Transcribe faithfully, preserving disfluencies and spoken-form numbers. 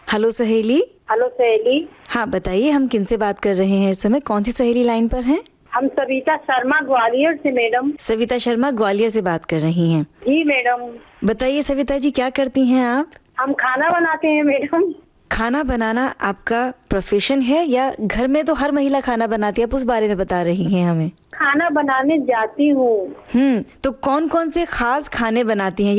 Hello सहेली। Hello सहेली। हाँ बताइए, हम किनसे बात कर रहे हैं इस समय? कौन सी सहेली लाइन पर हैं? हम सविता शर्मा ग्वालियर से मैडम। सविता शर्मा ग्वालियर से बात कर रही हैं? जी मैडम। बताइए सविता जी, क्या करती हैं आप? हम खाना बनाते हैं मैडम। खाना बनाना आपका प्रोफेशन है या घर में तो हर महिला खाना बनाती है, आप उस बारे में बता रही हैं हमें? खाना बनाने जाती हूँ। हम्म तो कौन कौन से खास खाने बनाती हैं?